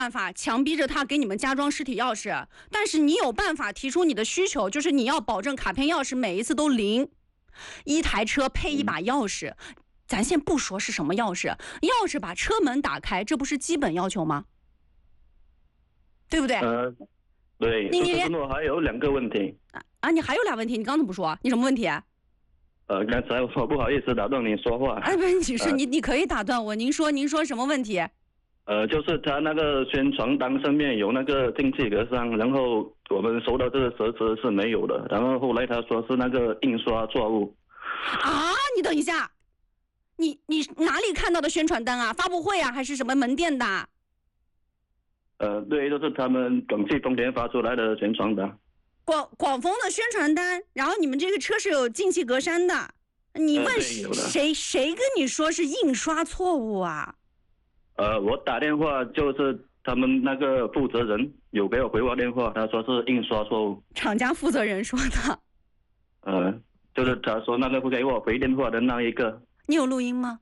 办法强逼着他给你们加装实体钥匙，但是你有办法提出你的需求，就是你要保证卡片钥匙每一次都零，一台车配一把钥匙。咱先不说是什么钥匙，钥匙把车门打开，这不是基本要求吗？对不对？ 对。就是我还有2个问题。 你还有2问题，你刚才不说，你什么问题？ 刚才我不好意思打断你说话。 不是，你是你可以打断我，您说什么问题？ 就是他那个宣传单上面有那个进气格栅，然后我们收到这个折纸是没有的，然后后来他说是那个印刷错误。 你等一下，你哪里看到的宣传单啊？发布会啊，还是什么门店的？ 对，就是他们广汽丰田发出来的宣传单。 广丰的宣传单，然后你们这个车是有进气格栅的，你问谁跟你说是印刷错误啊？ 我打电话就是他们那个负责人有给我回话电话，他说是印刷错误。 厂家负责人说的。 就是他说那个不给我回电话的那一个。 你有录音吗？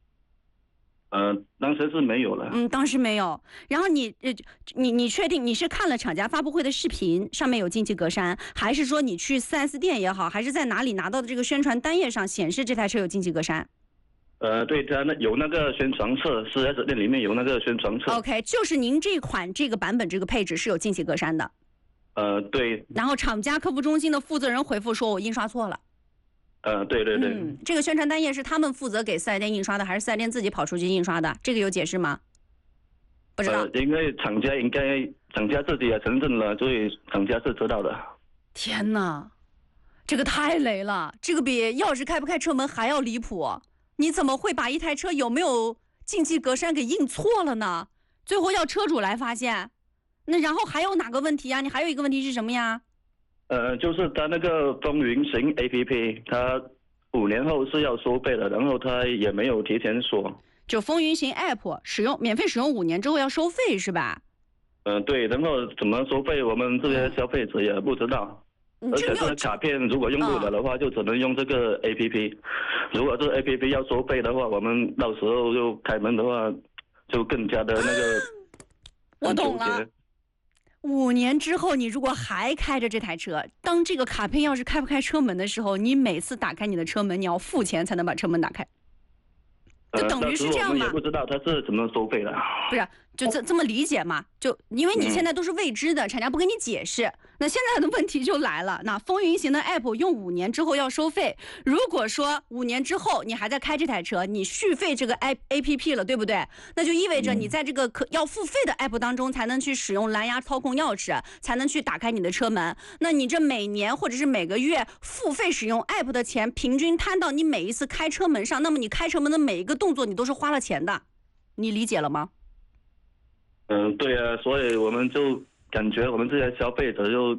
当时是没有了。 当时没有。然后你确定你是看了厂家发布会的视频，上面有进气格栅，还是说你去4S店也好，还是在哪里拿到的这个宣传单页上显示这台车有进气格栅？ 对，他有那个宣传册，4S店里面有那个宣传册。 OK， 就是您这款这个版本这个配置是有进气格栅的。 对。 然后厂家客服中心的负责人回复说我印刷错了。 对。 这个宣传单页是他们负责给4S店印刷的，还是4S店自己跑出去印刷的？这个有解释吗？不知道。 因为厂家自己也承认了，所以厂家是知道的。 天哪，这个太雷了，这个比钥匙开不开车门还要离谱。你怎么会把一台车有没有进气格栅给印错了呢？最后要车主来发现。那然后还有哪个问题啊？你还有一个问题是什么呀？ 就是他那个风云行 APP， 他5年后是要收费的，然后他也没有提前说。 就风云行 App 免费使用5年之后要收费是吧？ 对，然后怎么收费，我们这些消费者也不知道。而且这个卡片如果用不了的话，就只能用这个 APP。如果这个 APP 要收费的话，我们到时候就开门的话，就更加的那个。 我懂了。5年之后，你如果还开着这台车，当这个卡片钥匙开不开车门的时候，你每次打开你的车门，你要付钱才能把车门打开。就等于是这样嘛？ 我们也不知道他是怎么收费的。 不是，就这么理解嘛？就因为你现在都是未知的，厂家不跟你解释。那现在的问题就来了，那风云行的 app 用5年之后要收费。如果说5年之后你还在开这台车，你续费这个 app 了，对不对？那就意味着你在这个要付费的 app 当中才能去使用蓝牙操控钥匙，才能去打开你的车门。那你这每年或者是每个月付费使用 app 的钱，平均摊到你每一次开车门上，那么你开车门的每一个动作你都是花了钱的，你理解了吗？ 对啊，所以我们就感觉我们这些消费者就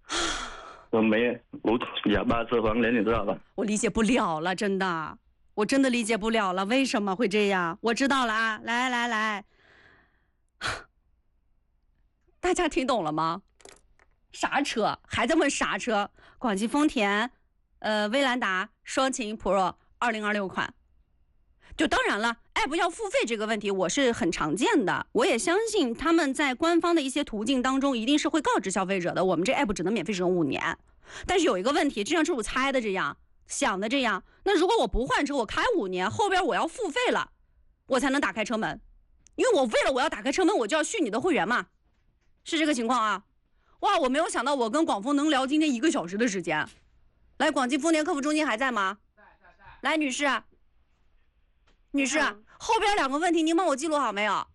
哑巴吃黄连，你知道吧？ 我理解不了了，真的，我真的理解不了了，为什么会这样？我知道了啊，来，大家听懂了吗？啥车？还在问啥车？广汽丰田，威兰达双擎 Pro 2026款。就当然了 ，app 要付费这个问题我是很常见的，我也相信他们在官方的一些途径当中一定是会告知消费者的，我们这 app 只能免费使用5年。但是有一个问题，就像车主猜的这样，想的这样，那如果我不换车，我开5年，后边我要付费了，我才能打开车门，因为我为了我要打开车门，我就要续你的会员嘛，是这个情况啊。哇，我没有想到我跟广丰能聊今天1个小时的时间。来，广汽丰田客服中心还在吗？在。来，女士，后边2个问题您帮我记录好没有？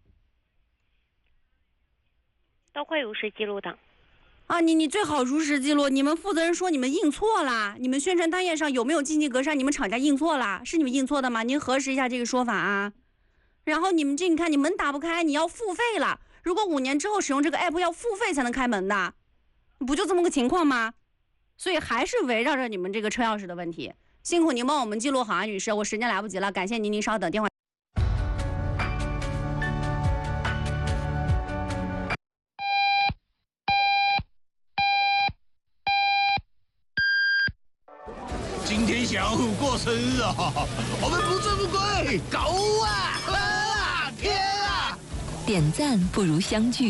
都会如实记录的。 啊，你最好如实记录。你们负责人说你们印错了，你们宣传单页上有没有进气格栅？你们厂家印错了，是你们印错的吗？您核实一下这个说法啊。然后你们你看你门打不开，你要付费了。如果5年之后使用这个 app 要付费才能开门的，不就这么个情况吗？所以还是围绕着你们这个车钥匙的问题。辛苦您帮我们记录好啊，女士，我时间来不及了，感谢您，您稍等，电话。 今天小虎过生日哦，我们不醉不归，狗啊！天啊！ 点赞不如相聚。